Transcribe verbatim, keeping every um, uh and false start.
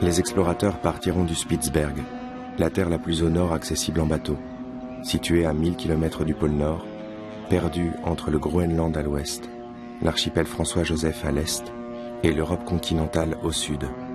Les explorateurs partiront du Spitzberg, la terre la plus au nord accessible en bateau, située à mille kilomètres du pôle Nord, perdue entre le Groenland à l'ouest, l'archipel François-Joseph à l'est et l'Europe continentale au sud.